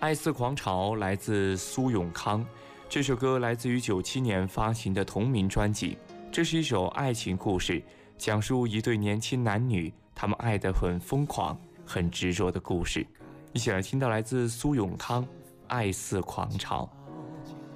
爱似狂潮来自苏永康，这首歌来自于97年发行的同名专辑。这是一首爱情故事，讲述一对年轻男女，他们爱得很疯狂、很执着的故事。一起来听到来自苏永康《爱似狂潮》。